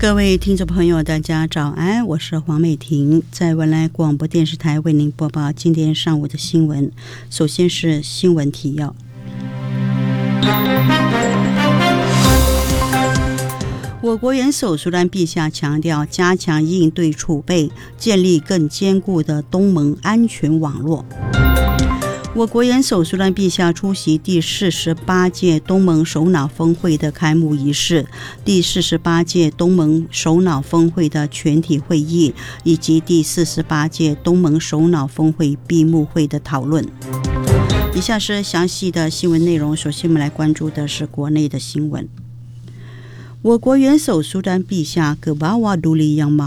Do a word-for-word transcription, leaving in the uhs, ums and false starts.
各位听众朋友大家早安，我是黄美婷，在文莱广播电视台为您播报今天上午的新闻。首先是新闻提要。我国元首苏丹陛下强调，加强应对储备，建立更坚固的东盟安全网络。我国元首苏丹陛下出席第四十八届东盟首脑峰会的开幕仪式，第四十八届东盟首脑峰会的全体会议，以及第四十八届东盟首脑峰会闭幕会的讨论。以下是详细的新闻内容，首先我们来关注的是国内的新闻。我国元首苏丹陛下戈巴瓦杜里扬马